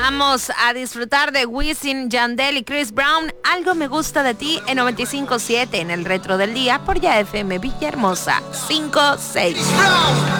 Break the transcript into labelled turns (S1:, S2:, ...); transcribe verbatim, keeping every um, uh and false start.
S1: Vamos a disfrutar de Wisin, Yandel y Chris Brown. Algo me gusta de ti en noventa y cinco punto siete en el Retro del Día por Ya F M Villahermosa cinco seis.